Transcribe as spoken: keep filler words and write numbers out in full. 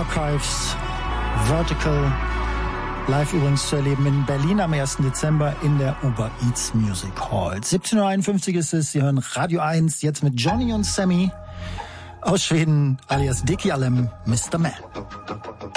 Archives Vertical. Live übrigens zu erleben in Berlin am ersten Dezember in der Uber Eats Music Hall. siebzehn Uhr einundfünfzig ist es, Sie hören Radio eins, jetzt mit Johnny und Sammy aus Schweden, alias Dicky Alem, Mister Man.